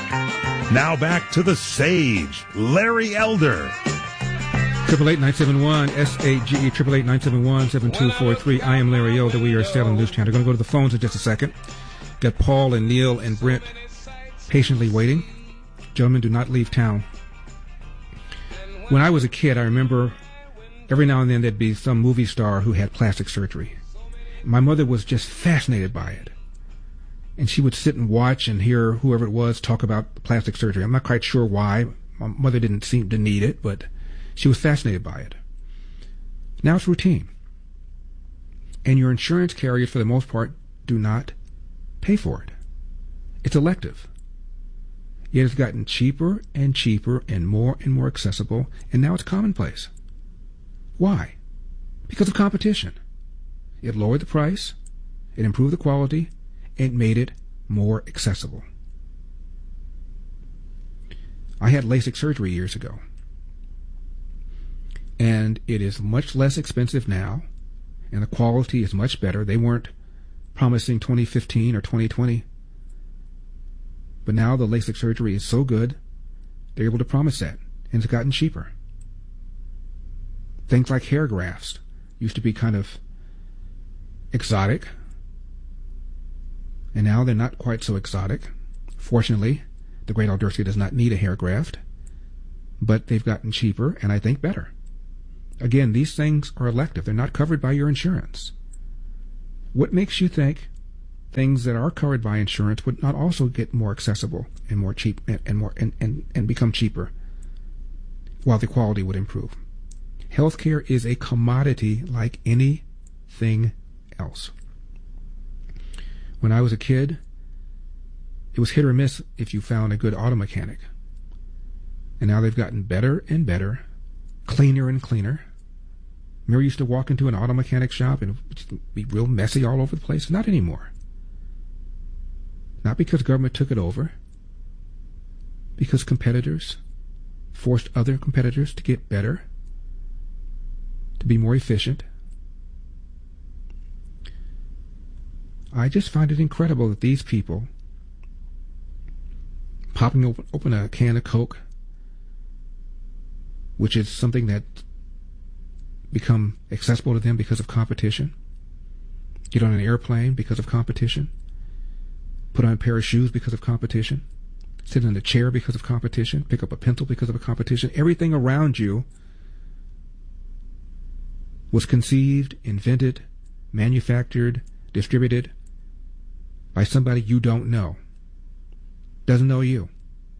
Now back to the sage, Larry Elder. 888-971-SAGE, 888-971-7243. I am Larry Elder. We are Salem News Channel. We're going to go to the phones in just a second. Got Paul and Neil and Brent patiently waiting. Gentlemen, do not leave town. When I was a kid, I remember every now and then there'd be some movie star who had plastic surgery. My mother was just fascinated by it. And she would sit and watch and hear whoever it was talk about plastic surgery. I'm not quite sure why. My mother didn't seem to need it, but she was fascinated by it. Now it's routine. And your insurance carriers, for the most part, do not pay for it. It's elective. It has gotten cheaper and cheaper and more accessible, and now it's commonplace. Why? Because of competition. It lowered the price, it improved the quality, and made it more accessible. I had LASIK surgery years ago, and it is much less expensive now, and the quality is much better. They weren't promising 2015 or 2020, but now the LASIK surgery is so good, they're able to promise that, and it's gotten cheaper. Things like hair grafts used to be kind of exotic, and now they're not quite so exotic. Fortunately, the great Aldersky does not need a hair graft, but they've gotten cheaper and I think better. Again, these things are elective. They're not covered by your insurance. What makes you think things that are covered by insurance would not also get more accessible and more cheap and become cheaper while the quality would improve? Healthcare is a commodity like anything else. When I was a kid, it was hit or miss if you found a good auto mechanic. And now they've gotten better and better, cleaner and cleaner. Remember, you used to walk into an auto mechanic shop and it would be real messy all over the place? Not anymore. Not because government took it over, because competitors forced other competitors to get better, to be more efficient. I just find it incredible that these people popping open a can of Coke, which is something that become accessible to them because of competition, get on an airplane because of competition, put on a pair of shoes because of competition, sit in a chair because of competition, pick up a pencil because of a competition. Everything around you was conceived, invented, manufactured, distributed by somebody you don't know. Doesn't know you.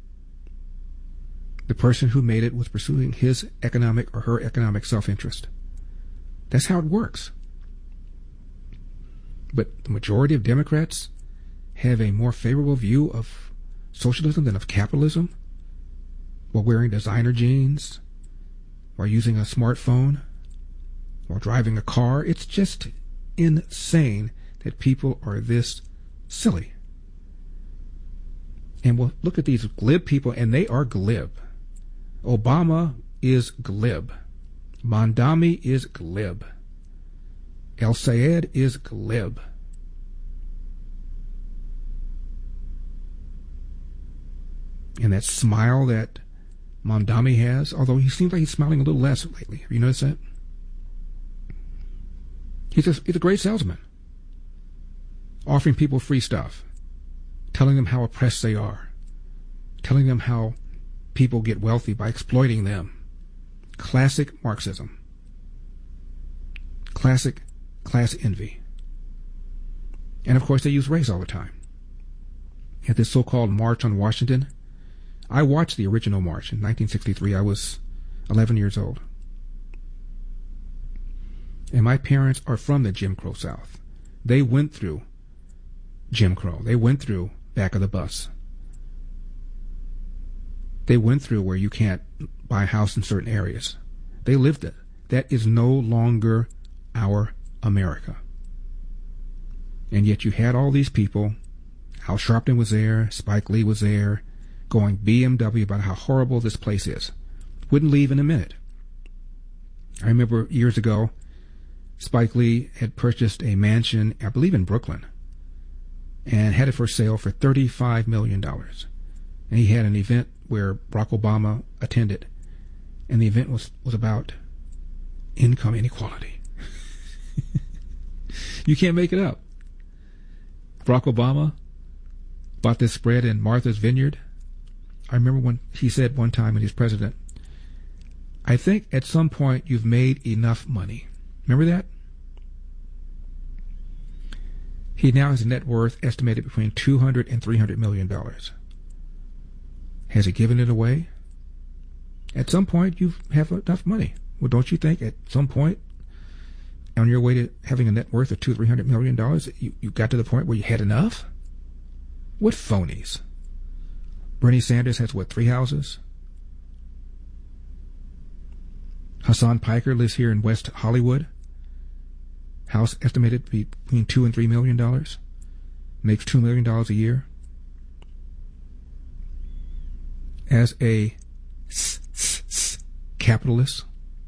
The person who made it was pursuing his economic or her economic self-interest. That's how it works. But the majority of Democrats have a more favorable view of socialism than of capitalism, while wearing designer jeans, while using a smartphone, while driving a car. It's just insane that people are this silly. And we'll look at these glib people, and they are glib. Obama is glib. Mondami is glib. El Sayed is glib. And that smile that Mondami has, although he seems like he's smiling a little less lately. Have you noticed that? He's a great salesman. Offering people free stuff. Telling them how oppressed they are. Telling them how people get wealthy by exploiting them. Classic Marxism. Classic class envy. And of course they use race all the time. At this so-called March on Washington, I watched the original march in 1963. I was 11 years old. And my parents are from the Jim Crow South. They went through Jim Crow. They went through back of the bus. They went through where you can't buy a house in certain areas. They lived it. That is no longer our America. And yet you had all these people. Al Sharpton was there. Spike Lee was there, going BMW about how horrible this place is. Wouldn't leave in a minute. I remember years ago, Spike Lee had purchased a mansion, I believe in Brooklyn, and had it for sale for $35 million. And he had an event where Barack Obama attended, and the event was about income inequality. You can't make it up. Barack Obama bought this spread in Martha's Vineyard. I remember when he said one time when he was president, I think at some point you've made enough money. Remember that? He now has a net worth estimated between $200 and $300 million. Has he given it away? At some point you have enough money. Well, don't you think at some point on your way to having a net worth of $200-300 million, you got to the point where you had enough? What phonies? Bernie Sanders has, 3 houses? Hassan Piker lives here in West Hollywood. House estimated to be between $2 and $3 million. Makes $2 million a year. As a capitalist.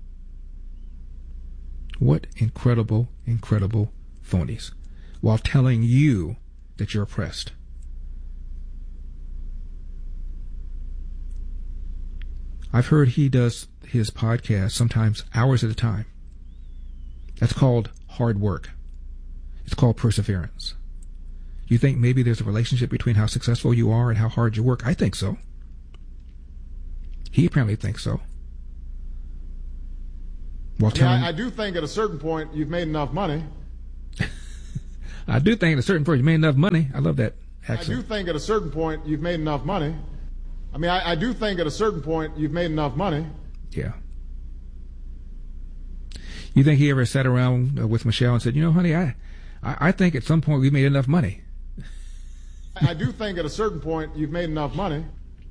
What incredible phonies. While telling you that you're oppressed. I've heard he does his podcast sometimes hours at a time. That's called hard work. It's called perseverance. You think maybe there's a relationship between how successful you are and how hard you work? I think so. He apparently thinks so. I do think at a certain point you've made enough money. I do think at a certain point you've made enough money. I love that accent. I do think at a certain point you've made enough money. I do think at a certain point you've made enough money. Yeah. You think he ever sat around with Michelle and said, honey, I think at some point we made enough money. I do think at a certain point you've made enough money.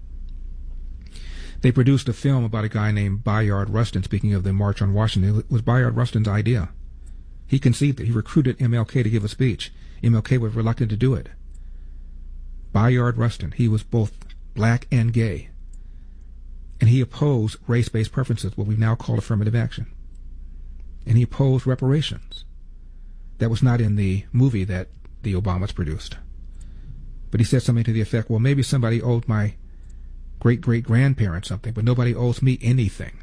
They produced a film about a guy named Bayard Rustin. Speaking of the March on Washington, it was Bayard Rustin's idea. He conceived it. He recruited MLK to give a speech. MLK was reluctant to do it. Bayard Rustin, he was both black and gay. And he opposed race-based preferences, what we now call affirmative action. And he opposed reparations. That was not in the movie that the Obamas produced. But he said something to the effect, well, maybe somebody owed my great-great-grandparents something, but nobody owes me anything.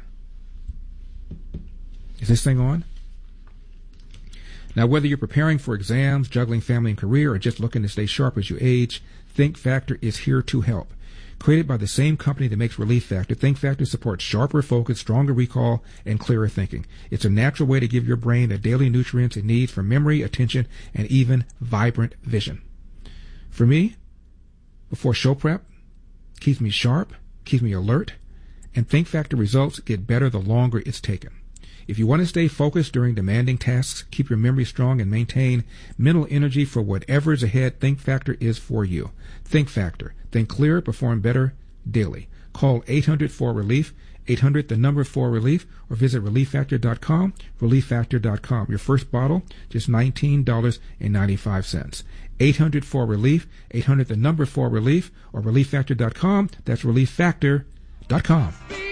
Is this thing on? Now, whether you're preparing for exams, juggling family and career, or just looking to stay sharp as you age, Think Factor is here to help. Created by the same company that makes Relief Factor, Think Factor supports sharper focus, stronger recall, and clearer thinking. It's a natural way to give your brain the daily nutrients it needs for memory, attention, and even vibrant vision. For me, before show prep, keeps me sharp, keeps me alert, and Think Factor results get better the longer it's taken. If you want to stay focused during demanding tasks, keep your memory strong, and maintain mental energy for whatever is ahead, Think Factor is for you. Think Factor. Think clearer, perform better daily. Call 800-4RELIEF, 800-4RELIEF, or visit ReliefFactor.com, ReliefFactor.com. Your first bottle, just $19.95. 800-4RELIEF, 800-4RELIEF, or ReliefFactor.com. That's ReliefFactor.com.